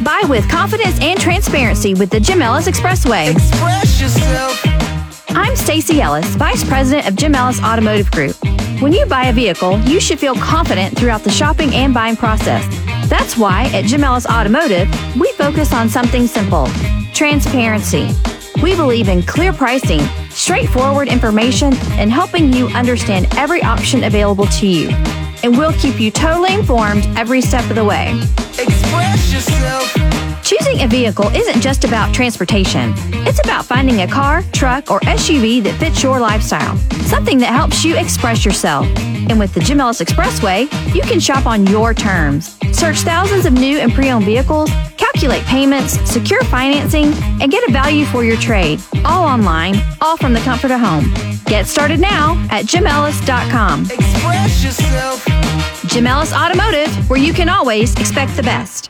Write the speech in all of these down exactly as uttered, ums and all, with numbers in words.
Buy with confidence and transparency with the Jim Ellis Expressway. Express yourself. I'm Stacey Ellis, Vice President of Jim Ellis Automotive Group. When you buy a vehicle, you should feel confident throughout the shopping and buying process. That's why at Jim Ellis Automotive, we focus on something simple: transparency. We believe in clear pricing, straightforward information, and helping you understand every option available to you. And we'll keep you totally informed every step of the way. Express yourself. Choosing a vehicle isn't just about transportation. It's about finding a car, truck, or S U V that fits your lifestyle. Something that helps you express yourself. And with the Jim Ellis Expressway, you can shop on your terms. Search thousands of new and pre-owned vehicles, calculate payments, secure financing, and get a value for your trade. All online, all from the comfort of home. Get started now at jim ellis dot com. Express yourself. Jim Ellis Automotive, where you can always expect the best.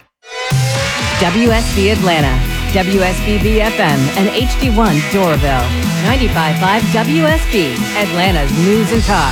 W S B Atlanta, W S B B F M, and H D one Doraville. ninety-five point five W S B, Atlanta's News and Talk.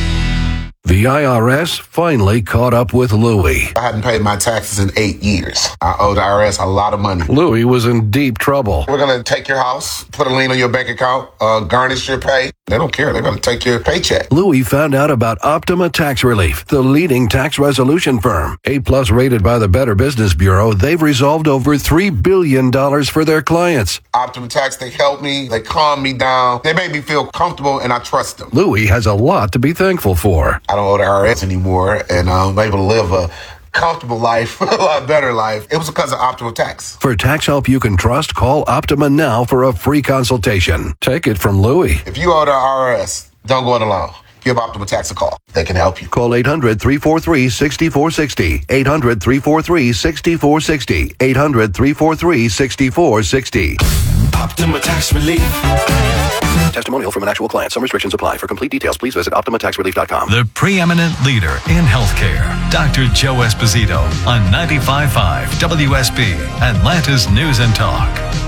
The I R S finally caught up with Louie. I hadn't paid my taxes in eight years. I owe the I R S a lot of money. Louie was in deep trouble. We're going to take your house, put a lien on your bank account, uh, garnish your pay. They don't care. They're going to take your paycheck. Louie found out about Optima Tax Relief, the leading tax resolution firm. A-plus rated by the Better Business Bureau, they've resolved over three billion dollars for their clients. Optima Tax, they help me. They calm me down. They make me feel comfortable, and I trust them. Louie has a lot to be thankful for. I don't owe the I R S anymore, and I'm able to live a comfortable life, a lot better life. It was because of Optima Tax. For tax help you can trust, call Optima now for a free consultation. Take it from Louie. If you owe the I R S, don't go it alone. Give Optima Tax a call. They can help you. Call eight hundred, three four three, six four six zero. eight hundred, three four three, six four six zero. eight hundred, three four three, six four six zero. Optima Tax Relief. Testimonial from an actual client. Some restrictions apply. For complete details, please visit optima tax relief dot com. The preeminent leader in healthcare, Doctor Joe Esposito on ninety-five point five W S B, Atlanta's News and Talk.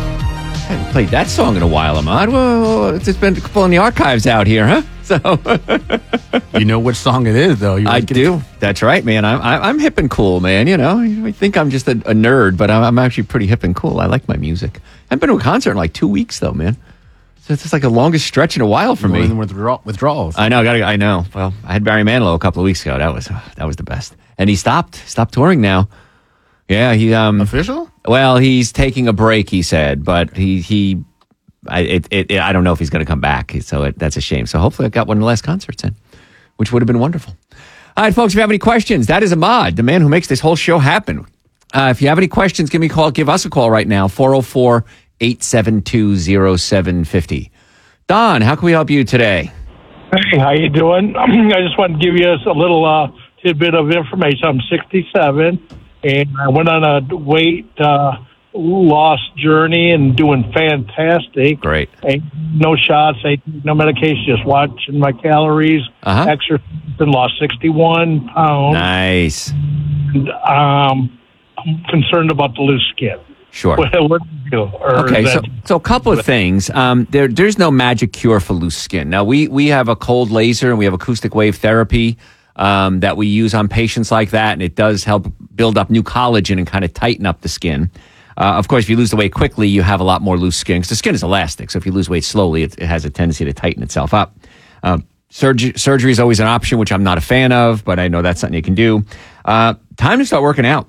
I haven't played that song in a while, Ahmad. Well, it's just been pulling the archives out here, huh? So you know which song it is, though. You I do. That's right, man. I'm I'm hip and cool, man. You know, I think I'm just a, a nerd, but I'm, I'm actually pretty hip and cool. I like my music. I've been to a concert in like two weeks, though, man. So it's just like the longest stretch in a while for me. Withdraw- withdrawals. I know. I gotta. I know. Well, I had Barry Manilow a couple of weeks ago. That was that was the best. And he stopped stopped touring now. Yeah, he um official. Well, he's taking a break, he said, but he he. I it, it, I don't know if he's going to come back, so it, that's a shame. So hopefully I got one of the last concerts in, which would have been wonderful. All right, folks, if you have any questions, that is Ahmad, the man who makes this whole show happen. Uh, if you have any questions, give me a call. Give us a call right now, four oh four, eight seven two, oh seven five oh. Don, how can we help you today? Hey, how you doing? I just want to give you a little uh, tidbit of information. I'm sixty-seven, and I went on a weight uh, loss journey and doing fantastic. Great. Ain't no shots, ain't no medication, just watching my calories, uh-huh. exercise, and lost sixty-one pounds. Nice. And, um, I'm concerned about the loose skin. Sure. What, what do you do? Or okay, so that- so a couple of things. Um, there there's no magic cure for loose skin. Now we we have a cold laser and we have acoustic wave therapy um, that we use on patients like that, and it does help build up new collagen and kind of tighten up the skin. Uh, of course, if you lose the weight quickly, you have a lot more loose skin because the skin is elastic. So if you lose weight slowly, it, it has a tendency to tighten itself up. Um, surgery surgery is always an option, which I'm not a fan of, but I know that's something you can do. Uh, time to start working out.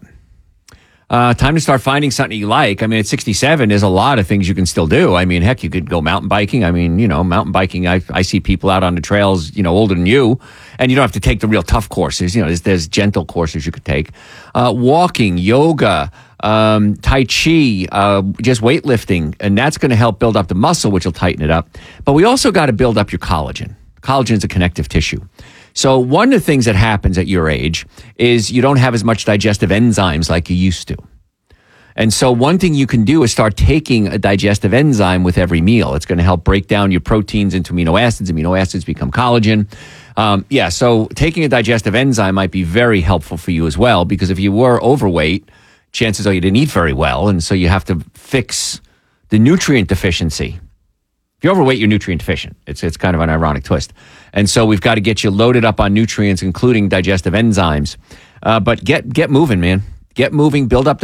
Uh, time to start finding something you like. I mean, at sixty-seven, there's a lot of things you can still do. I mean, heck, you could go mountain biking. I mean, you know, mountain biking, I, I see people out on the trails, you know, older than you, and you don't have to take the real tough courses. You know, there's, there's gentle courses you could take. Uh, walking, yoga, um, Tai Chi, uh, just weightlifting, and that's going to help build up the muscle, which will tighten it up. But we also got to build up your collagen. Collagen is a connective tissue. So one of the things that happens at your age is you don't have as much digestive enzymes like you used to. And so one thing you can do is start taking a digestive enzyme with every meal. It's going to help break down your proteins into amino acids. Amino acids become collagen. Um, yeah, so taking a digestive enzyme might be very helpful for you as well, because if you were overweight, chances are you didn't eat very well, and so you have to fix the nutrient deficiency. If you're overweight, you're nutrient deficient. It's it's kind of an ironic twist. And so we've got to get you loaded up on nutrients, including digestive enzymes. Uh, but get get moving, man. Get moving, build up